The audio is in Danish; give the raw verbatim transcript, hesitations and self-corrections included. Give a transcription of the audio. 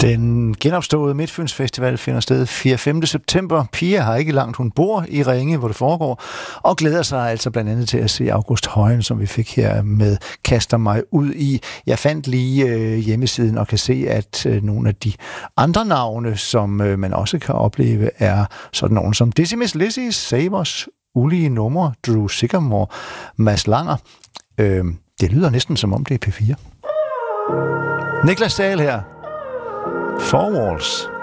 Den genopståede Midtfyns Festival finder sted fjerde og femte september. Pia har ikke langt, hun bor i Ringe, hvor det foregår, og glæder sig altså blandt andet til at se August Højen, som vi fik her med Kaster mig ud i. Jeg fandt lige øh, hjemmesiden og kan se, at øh, nogle af de andre navne, som øh, man også kan opleve, er sådan nogle som Decimus Lizzy, Sabers, Ulige Nummer, Drew Sycamore, Mads Langer. Øh, det lyder næsten som om det er P fire. Niklas Dahl her. Four Walls.